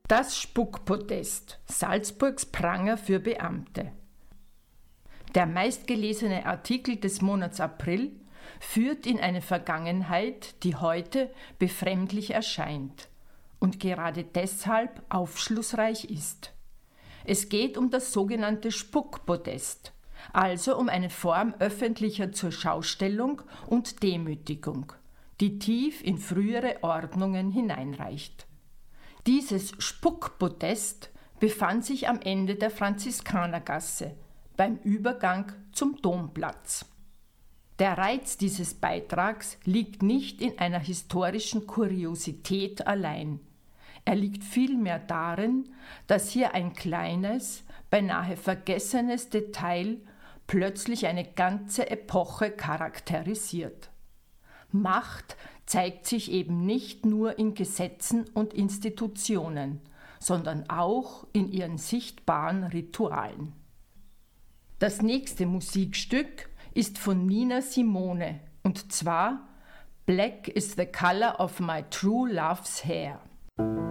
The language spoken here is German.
Das Spuckpodest, Salzburgs Pranger für Beamte. Der meistgelesene Artikel des Monats April führt in eine Vergangenheit, die heute befremdlich erscheint und gerade deshalb aufschlussreich ist. Es geht um das sogenannte Spuckpodest, also um eine Form öffentlicher Zurschaustellung und Demütigung, die tief in frühere Ordnungen hineinreicht. Dieses Spuckpodest befand sich am Ende der Franziskanergasse, beim Übergang zum Domplatz. Der Reiz dieses Beitrags liegt nicht in einer historischen Kuriosität allein. Er liegt vielmehr darin, dass hier ein kleines, beinahe vergessenes Detail plötzlich eine ganze Epoche charakterisiert. Macht zeigt sich eben nicht nur in Gesetzen und Institutionen, sondern auch in ihren sichtbaren Ritualen. Das nächste Musikstück ist von Nina Simone, und zwar Black is the color of my true love's hair.